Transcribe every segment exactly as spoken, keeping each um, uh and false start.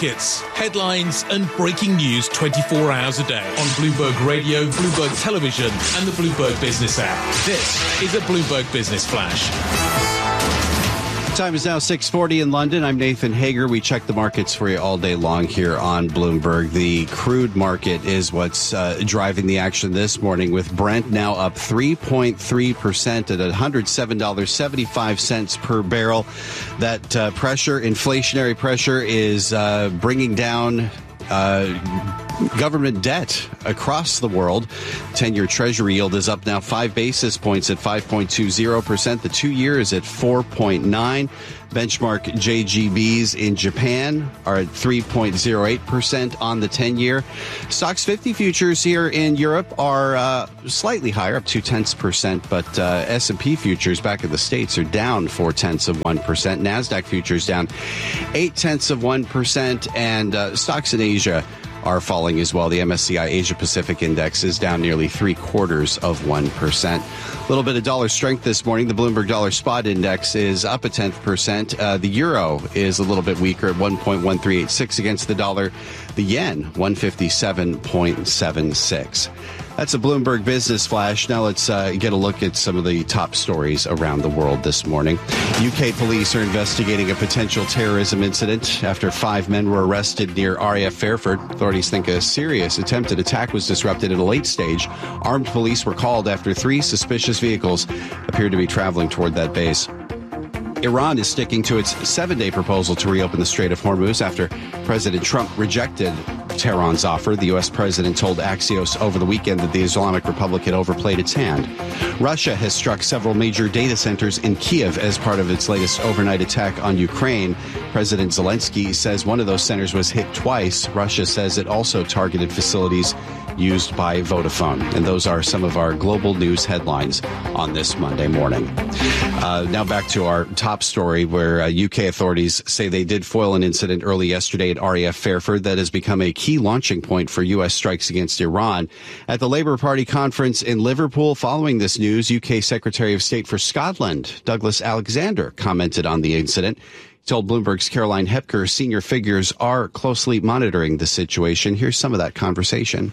markets, headlines and breaking news twenty-four hours a day on Bloomberg Radio, Bloomberg Television and the Bloomberg Business app. This is a Bloomberg Business Flash. Time is now six forty in London. I'm Nathan Hager. We check the markets for you all day long here on Bloomberg. The crude market is what's uh, driving the action this morning, with Brent now up three point three percent at one hundred seven dollars and seventy-five cents per barrel. That uh, pressure, inflationary pressure, is uh, bringing down Uh, government debt across the world. ten-year Treasury yield is up now five basis points at five point two zero percent. The two-year is at four point nine. Benchmark J G Bs in Japan are at three point zero eight percent on the ten-year. Stocks fifty futures here in Europe are uh, slightly higher, up two-tenths percent, but uh, S and P futures back in the States are down four-tenths of one percent. NASDAQ futures down eight-tenths of one percent, and uh, stocks in Asia are falling as well. The M S C I Asia Pacific Index is down nearly three quarters of one percent. A little bit of dollar strength this morning. The Bloomberg Dollar Spot Index is up a tenth percent. Uh, the euro is a little bit weaker at one point one three eight six against the dollar. The yen, one fifty-seven point seven six. That's a Bloomberg Business Flash. Now let's uh, get a look at some of the top stories around the world this morning. U K police are investigating a potential terrorism incident after five men were arrested near R A F Fairford. Authorities think a serious attempted attack was disrupted at a late stage. Armed police were called after three suspicious vehicles appeared to be traveling toward that base. Iran is sticking to its seven-day proposal to reopen the Strait of Hormuz after President Trump rejected Tehran's offer. The U S president told Axios over the weekend that the Islamic Republic had overplayed its hand. Russia has struck several major data centers in Kiev as part of its latest overnight attack on Ukraine. President Zelensky says one of those centers was hit twice. Russia says it also targeted facilities used by Vodafone. And those are some of our global news headlines on this Monday morning. Uh, now back to our top story, where uh, U K authorities say they did foil an incident early yesterday at R A F Fairford that has become a key launching point for U S strikes against Iran. At the Labour Party conference in Liverpool following this news, U K Secretary of State for Scotland, Douglas Alexander, commented on the incident. He told Bloomberg's Caroline Hepker senior figures are closely monitoring the situation. Here's some of that conversation.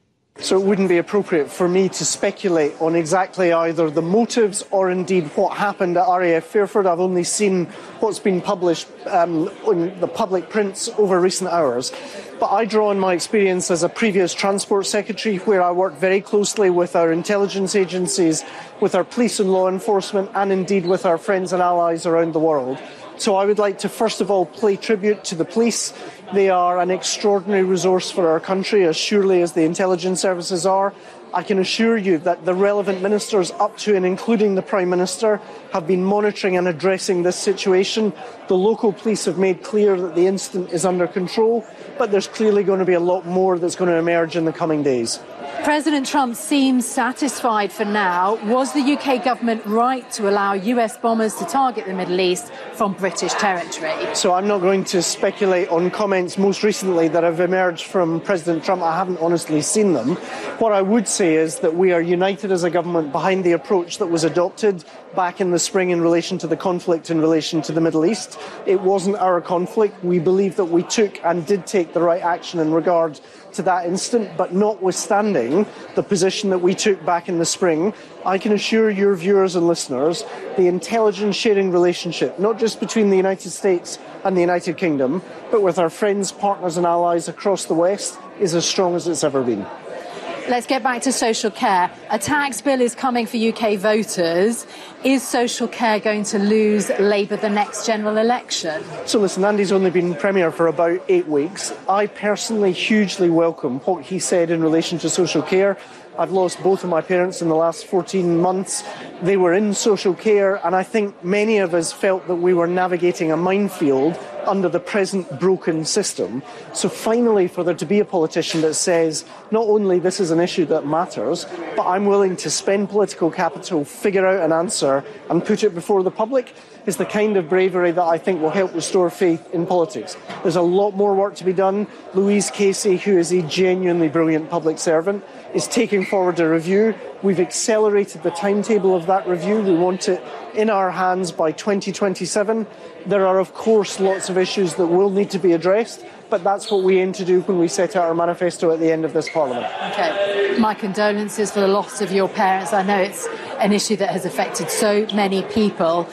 So it wouldn't be appropriate for me to speculate on exactly either the motives or indeed what happened at R A F Fairford. I've only seen what's been published um, in the public prints over recent hours. But I draw on my experience as a previous Transport Secretary, where I worked very closely with our intelligence agencies, with our police and law enforcement, and indeed with our friends and allies around the world. So I would like to first of all pay tribute to the police. They are an extraordinary resource for our country, as surely as the intelligence services are. I can assure you that the relevant ministers, up to and including the Prime Minister, have been monitoring and addressing this situation. The local police have made clear that the incident is under control, but there's clearly going to be a lot more that's going to emerge in the coming days. President Trump seems satisfied for now. Was the U K government right to allow U S bombers to target the Middle East from British territory? So I'm not going to speculate on comments most recently that have emerged from President Trump. I haven't honestly seen them. What I would say is that we are united as a government behind the approach that was adopted back in the spring in relation to the conflict in relation to the Middle East. It wasn't our conflict. We believe that we took and did take the right action in regard to that incident, but notwithstanding the position that we took back in the spring, I can assure your viewers and listeners the intelligence sharing relationship, not just between the United States and the United Kingdom, but with our friends, partners and allies across the West, is as strong as it's ever been. Let's get back to social care. A tax bill is coming for U K voters. Is social care going to lose Labour the next general election? So listen, Andy's only been Premier for about eight weeks. I personally hugely welcome what he said in relation to social care. I've lost both of my parents in the last fourteen months. They were in social care, and I think many of us felt that we were navigating a minefield under the present broken system. So finally, for there to be a politician that says, not only this is an issue that matters, but I'm willing to spend political capital, figure out an answer and put it before the public, is the kind of bravery that I think will help restore faith in politics. There's a lot more work to be done. Louise Casey, who is a genuinely brilliant public servant, is taking forward a review. We've accelerated the timetable of that review. We want it in our hands by twenty twenty-seven. There are, of course, lots of issues that will need to be addressed, but that's what we aim to do when we set out our manifesto at the end of this Parliament. OK. My condolences for the loss of your parents. I know it's an issue that has affected so many people.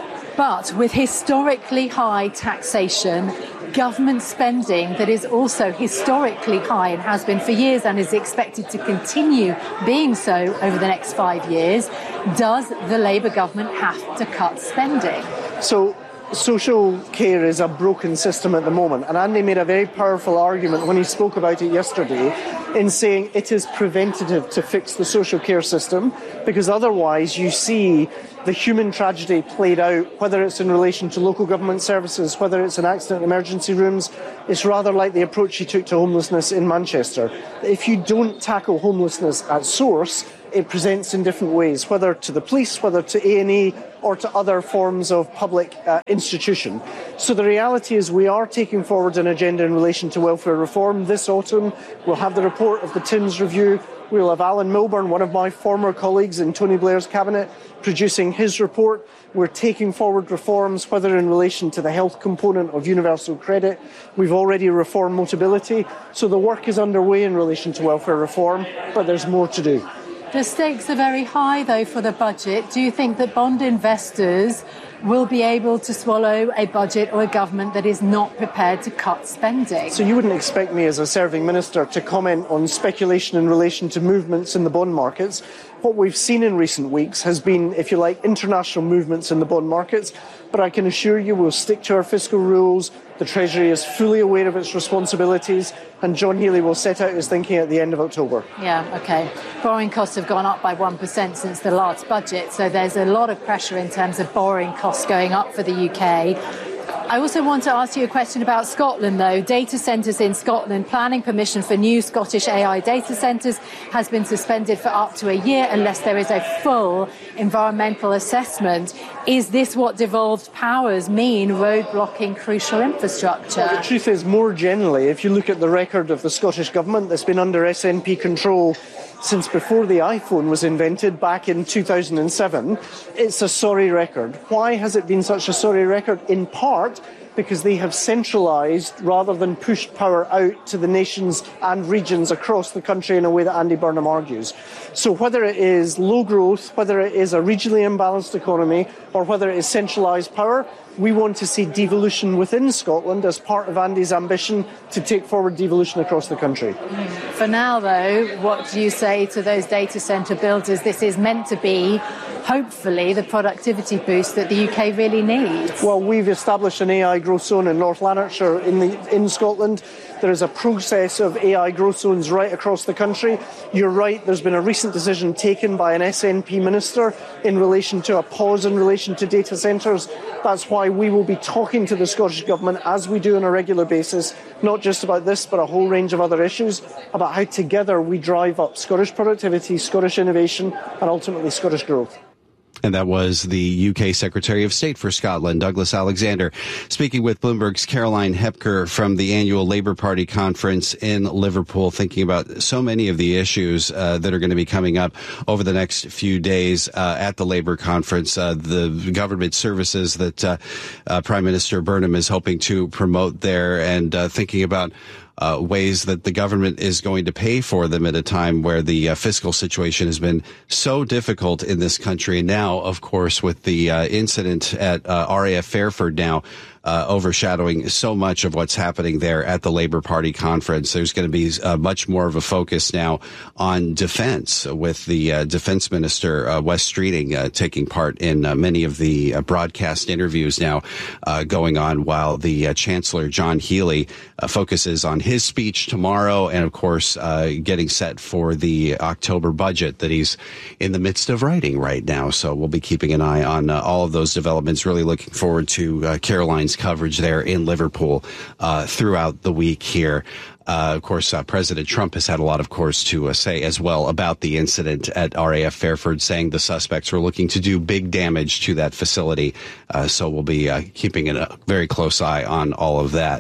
But with historically high taxation, government spending that is also historically high and has been for years and is expected to continue being so over the next five years, does the Labour government have to cut spending? So social care is a broken system at the moment, and Andy made a very powerful argument when he spoke about it yesterday in saying it is preventative to fix the social care system, because otherwise you see the human tragedy played out, whether it's in relation to local government services, whether it's in accident emergency rooms. It's rather like the approach he took to homelessness in Manchester. If you don't tackle homelessness at source, it presents in different ways, whether to the police, whether to A and E, or to other forms of public uh, institution. So the reality is we are taking forward an agenda in relation to welfare reform. This autumn, we'll have the report of the Timms Review. We'll have Alan Milburn, one of my former colleagues in Tony Blair's cabinet, producing his report. We're taking forward reforms, whether in relation to the health component of universal credit. We've already reformed Motability. So the work is underway in relation to welfare reform, but there's more to do. The stakes are very high, though, for the budget. Do you think that bond investors will be able to swallow a budget or a government that is not prepared to cut spending? So you wouldn't expect me as a serving minister to comment on speculation in relation to movements in the bond markets. What we've seen in recent weeks has been, if you like, international movements in the bond markets. But I can assure you we'll stick to our fiscal rules. The Treasury is fully aware of its responsibilities, and John Healey will set out his thinking at the end of October. Yeah, OK. Borrowing costs have gone up by one percent since the last budget, so there's a lot of pressure in terms of borrowing costs going up for the U K. I also want to ask you a question about Scotland, though. Data centres in Scotland, planning permission for new Scottish A I data centres has been suspended for up to a year unless there is a full environmental assessment. Is this what devolved powers mean, roadblocking crucial infrastructure? Well, the truth is, more generally, if you look at the record of the Scottish Government that's been under S N P control since before the iPhone was invented back in two thousand seven, it's a sorry record. Why has it been such a sorry record? In part because they have centralised rather than pushed power out to the nations and regions across the country in a way that Andy Burnham argues. So whether it is low growth, whether it is a regionally imbalanced economy, or whether it is centralised power, we want to see devolution within Scotland as part of Andy's ambition to take forward devolution across the country. For now, though, what do you say to those data centre builders? This is meant to be, hopefully, the productivity boost that the U K really needs. Well, we've established an A I growth zone in North Lanarkshire in, the, in Scotland. There is a process of A I growth zones right across the country. You're right, there's been a recent decision taken by an S N P minister in relation to a pause in relation to data centres. That's why we will be talking to the Scottish Government, as we do on a regular basis, not just about this, but a whole range of other issues, about how together we drive up Scottish productivity, Scottish innovation, and ultimately Scottish growth. And that was the U K Secretary of State for Scotland, Douglas Alexander, speaking with Bloomberg's Caroline Hepker from the annual Labour Party conference in Liverpool, thinking about so many of the issues uh, that are going to be coming up over the next few days uh, at the Labour conference, uh, the government services that uh, uh, Prime Minister Burnham is hoping to promote there, and uh, thinking about Uh, ways that the government is going to pay for them at a time where the uh, fiscal situation has been so difficult in this country. And now, of course, with the uh, incident at uh, R A F Fairford now uh, overshadowing so much of what's happening there at the Labour Party conference, there's going to be uh, much more of a focus now on defense, with the uh, defense minister, uh, Wes Streeting, uh, taking part in uh, many of the uh, broadcast interviews now uh, going on, while the uh, Chancellor, John Healey, uh, focuses on his speech tomorrow, and of course uh, getting set for the October budget that he's in the midst of writing right now. So we'll be keeping an eye on uh, all of those developments. Really looking forward to uh, Caroline's coverage there in Liverpool uh, throughout the week here. Uh, of course, uh, President Trump has had a lot, of course, to uh, say as well about the incident at R A F Fairford, saying the suspects were looking to do big damage to that facility. Uh, so we'll be uh, keeping a very close eye on all of that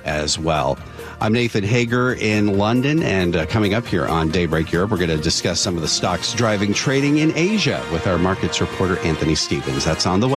as well. I'm Nathan Hager in London, and uh, coming up here on Daybreak Europe, we're going to discuss some of the stocks driving trading in Asia with our markets reporter, Anthony Stevens. That's on the way.